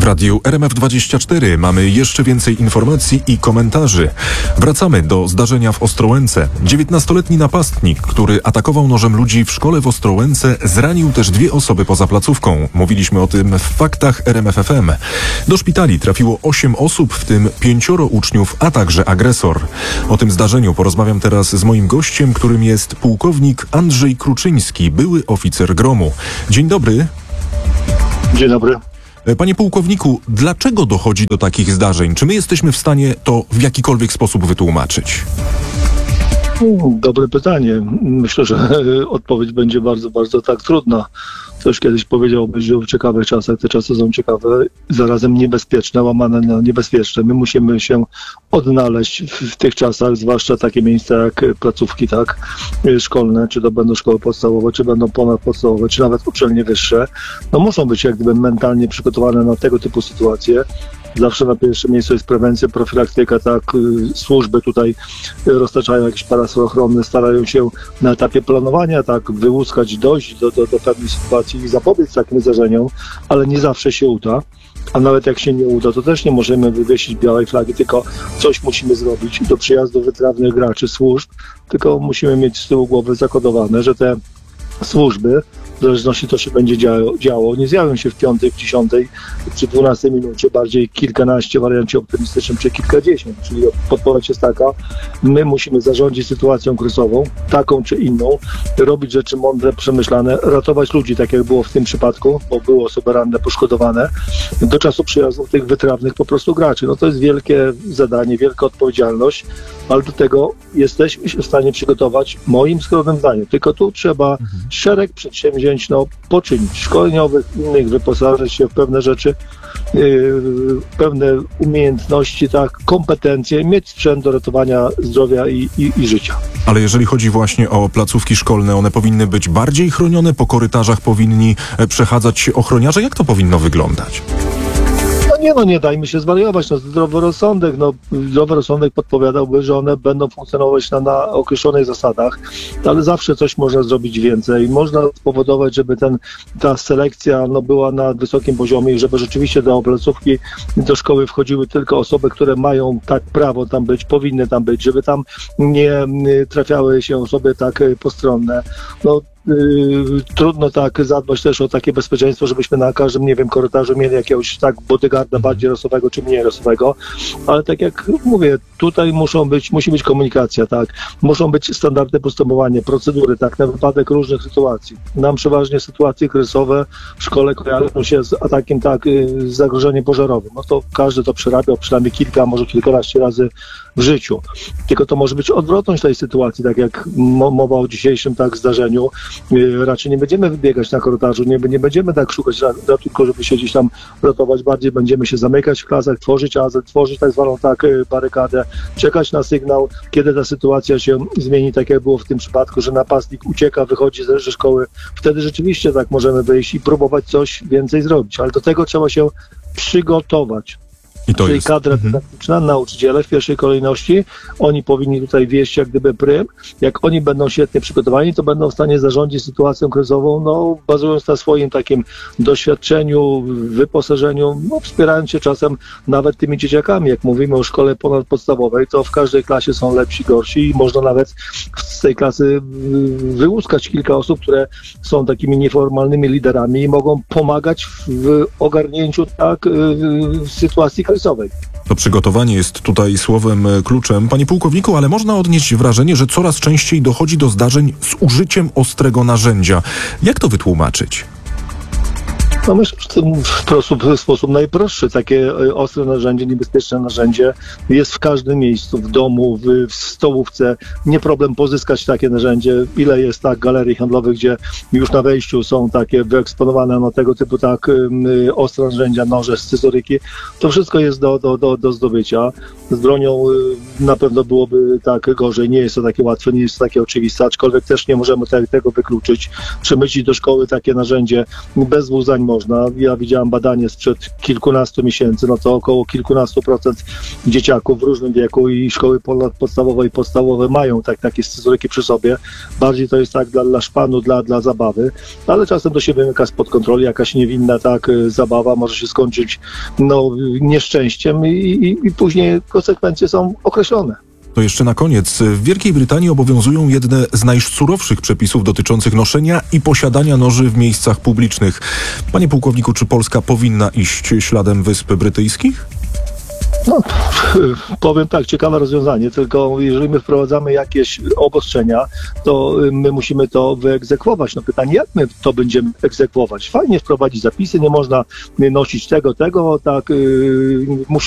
radiu RMF24 mamy jeszcze więcej informacji i komentarzy. Wracamy do zdarzenia w Ostrołęce. 19-letni napastnik, który atakował nożem ludzi w szkole w Ostrołęce, zranił też 2 osoby poza placówką. Mówiliśmy o tym w faktach RMF FM. Do szpitali trafiło 8 osób, w tym 5 uczniów, a także agresor. O tym zdarzeniu porozmawiam teraz z moim gościem, którym jest pułkownik Andrzej Kruczyński, były oficer GROM-u. Dzień dobry. Dzień dobry. Panie pułkowniku, dlaczego dochodzi do takich zdarzeń? Czy my jesteśmy w stanie to w jakikolwiek sposób wytłumaczyć? Dobre pytanie. Myślę, że odpowiedź będzie bardzo, bardzo tak trudna. Ktoś kiedyś powiedział, że żył w ciekawych czasach. Te czasy są ciekawe, zarazem niebezpieczne, łamane na niebezpieczne. My musimy się odnaleźć w tych czasach, zwłaszcza takie miejsca jak placówki, tak, szkolne, czy to będą szkoły podstawowe, czy będą ponadpodstawowe, czy nawet uczelnie wyższe. No muszą być jak gdyby mentalnie przygotowane na tego typu sytuacje. Zawsze na pierwszym miejscu jest prewencja, profilaktyka, tak, służby tutaj roztaczają jakiś parasol ochronny, starają się na etapie planowania, tak, wyłuskać, dojść do pewnej sytuacji i zapobiec takim zdarzeniom, ale nie zawsze się uda. A nawet jak się nie uda, to też nie możemy wywiesić białej flagi, tylko coś musimy zrobić do przyjazdu wytrawnych graczy, służb, tylko musimy mieć z tyłu głowy zakodowane, że te służby, w zależności to się będzie działo, nie zjawią się w 5., w 10. czy 12 minucie, bardziej kilkanaście w wariancie optymistycznym, czy kilkadziesiąt. Czyli podpowiedź jest taka, my musimy zarządzić sytuacją kryzysową, taką czy inną, robić rzeczy mądre, przemyślane, ratować ludzi, tak jak było w tym przypadku, bo były osoby ranne, poszkodowane, do czasu przyjazdu tych wytrawnych po prostu graczy. No to jest wielkie zadanie, wielka odpowiedzialność, ale do tego jesteśmy się w stanie przygotować, moim skromnym zdaniem. Tylko tu trzeba szereg przedsięwzięć poczynić, szkoleniowych, innych, wyposażyć się w pewne rzeczy, pewne umiejętności, tak, kompetencje, mieć sprzęt do ratowania zdrowia i życia. Ale jeżeli chodzi właśnie o placówki szkolne, one powinny być bardziej chronione, po korytarzach powinni przechadzać się ochroniarze. Jak to powinno wyglądać? Nie dajmy się zwariować, zdrowy rozsądek podpowiadałby, że one będą funkcjonować na określonych zasadach, ale zawsze coś można zrobić więcej. Można spowodować, żeby ta selekcja była na wysokim poziomie i żeby rzeczywiście do placówki, do szkoły wchodziły tylko osoby, które mają tak prawo tam być, powinny tam być, żeby tam nie trafiały się osoby tak postronne. Trudno tak zadbać też o takie bezpieczeństwo, żebyśmy na każdym, korytarzu mieli jakiegoś tak bodyguarda bardziej rasowego czy mniej rasowego, ale tak jak mówię, tutaj musi być komunikacja, tak, muszą być standardy postępowania, procedury, tak, na wypadek różnych sytuacji. Nam przeważnie sytuacje kryzysowe w szkole kojarzą się z atakiem, tak, z zagrożeniem pożarowym. To każdy to przerabiał przynajmniej kilka, może kilkanaście razy w życiu. Tylko to może być odwrotność tej sytuacji, tak jak mowa o dzisiejszym tak zdarzeniu. Raczej nie będziemy wybiegać na korytarzu, nie będziemy tak szukać ratunku, żeby się gdzieś tam ratować, bardziej będziemy się zamykać w klasach, tworzyć azet, tworzyć tak zwaną barykadę, czekać na sygnał, kiedy ta sytuacja się zmieni, tak jak było w tym przypadku, że napastnik ucieka, wychodzi ze szkoły. Wtedy rzeczywiście tak możemy wyjść i próbować coś więcej zrobić, ale do tego trzeba się przygotować. Czyli kadra dydaktyczna, nauczyciele w pierwszej kolejności, oni powinni tutaj wieść jak gdyby prym. Jak oni będą świetnie przygotowani, to będą w stanie zarządzić sytuacją kryzysową, bazując na swoim takim doświadczeniu, wyposażeniu, wspierając się czasem nawet tymi dzieciakami. Jak mówimy o szkole ponadpodstawowej, to w każdej klasie są lepsi, gorsi i można nawet z tej klasy wyłuskać kilka osób, które są takimi nieformalnymi liderami i mogą pomagać w ogarnięciu sytuacji kryzysowej. To przygotowanie jest tutaj słowem kluczem. Panie pułkowniku, ale można odnieść wrażenie, że coraz częściej dochodzi do zdarzeń z użyciem ostrego narzędzia. Jak to wytłumaczyć? Myślę, że w sposób najprostszy. Takie ostre narzędzie, niebezpieczne narzędzie jest w każdym miejscu, w domu, w stołówce. Nie problem pozyskać takie narzędzie. Ile jest galerii handlowych, gdzie już na wejściu są takie wyeksponowane tego typu ostre narzędzia, noże, scyzoryki. To wszystko jest do zdobycia. Z bronią na pewno byłoby tak gorzej. Nie jest to takie łatwe, nie jest to takie oczywiste, aczkolwiek też nie możemy tego wykluczyć. Przemycić do szkoły takie narzędzie bez dwóch zdań można. Ja widziałem badanie sprzed kilkunastu miesięcy, no to około kilkunastu procent dzieciaków w różnym wieku i szkoły podstawowe i podstawowe mają takie scyzoryki przy sobie. Bardziej to jest tak dla szpanu, dla zabawy, ale czasem to się wymyka spod kontroli, jakaś niewinna zabawa może się skończyć nieszczęściem i później konsekwencje są określone. To jeszcze na koniec. W Wielkiej Brytanii obowiązują jedne z najsurowszych przepisów dotyczących noszenia i posiadania noży w miejscach publicznych. Panie pułkowniku, czy Polska powinna iść śladem Wysp Brytyjskich? No, powiem tak, ciekawe rozwiązanie, tylko jeżeli my wprowadzamy jakieś obostrzenia, to my musimy to wyegzekwować. No pytanie, jak my to będziemy egzekwować? Fajnie wprowadzić zapisy, nie można nosić tego, tak, muszą